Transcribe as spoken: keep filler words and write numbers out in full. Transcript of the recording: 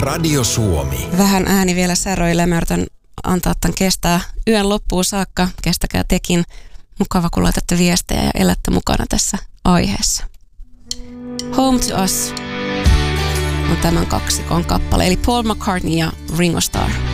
Radio Suomi. Vähän ääni vielä säröillä. Mä yritän antaa tämän kestää yön loppuun saakka. Kestäkää tekin. Mukava, kun laitatte viestejä ja elätte mukana tässä aiheessa. Home to Us on tämän kaksikon kappale, eli Paul McCartney ja Ringo Starr.